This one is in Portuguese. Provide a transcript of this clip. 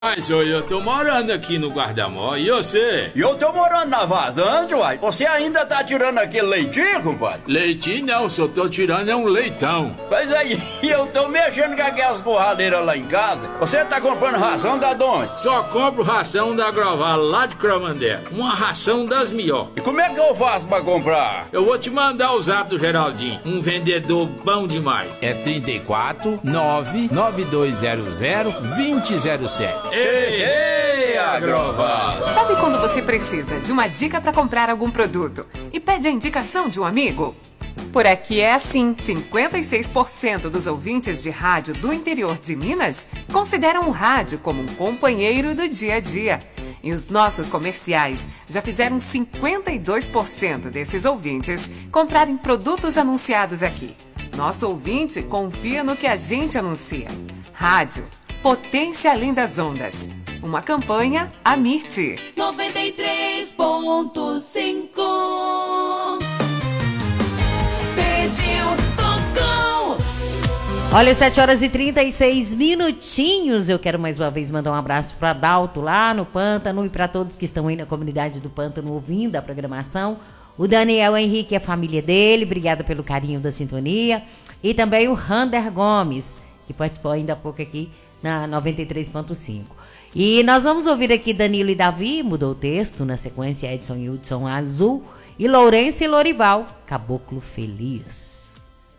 Mas eu tô morando aqui no Guarda-Mó, e você? Eu tô morando na Vazante, uai. Você ainda tá tirando aquele leitinho, compadre? Leitinho não, só tô tirando é um leitão. Mas aí, eu tô mexendo com aquelas torradeiras lá em casa. Você tá comprando ração da onde? Só compro ração da Groval, lá de Cromandé. Uma ração das melhores. E como é que eu faço pra comprar? Eu vou te mandar o zap do Geraldinho, um vendedor bom demais. É 34 99200 2007. Ei, Agroval! Sabe quando você precisa de uma dica para comprar algum produto e pede a indicação de um amigo? Por aqui é assim, 56% dos ouvintes de rádio do interior de Minas consideram o rádio como um companheiro do dia a dia. E os nossos comerciais já fizeram 52% desses ouvintes comprarem produtos anunciados aqui. Nosso ouvinte confia no que a gente anuncia. Rádio, potência além das ondas. Uma campanha Amirte. 93.5. Pediu, tocou. Olha, 7h36. Eu quero mais uma vez mandar um abraço para Dalto lá no Pântano e para todos que estão aí na comunidade do Pântano ouvindo a programação. O Daniel Henrique e a família dele, obrigada pelo carinho da sintonia. E também o Rander Gomes, que participou ainda há pouco aqui na 93.5. E nós vamos ouvir aqui Danilo e Davi, mudou o texto, na sequência Edson e Hudson Azul, e Lourenço e Lorival, Caboclo Feliz.